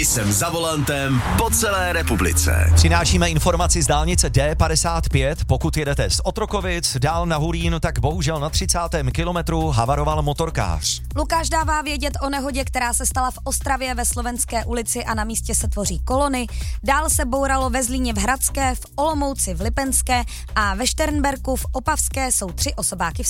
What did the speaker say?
jsem za volantem po celé republice. Přinášíme informaci z dálnice D55, pokud jedete z Otrokovic dál na Hulín, tak bohužel na 30. kilometru havaroval motorkář. Lukáš dává vědět o nehodě, která se stala v Ostravě ve Slovenské ulici a na místě se tvoří kolony. Dál se bouralo ve Zlíně v Hradské, v Olomouci v Lipenské a ve Šternberku v Opavské jsou 3 osobáky v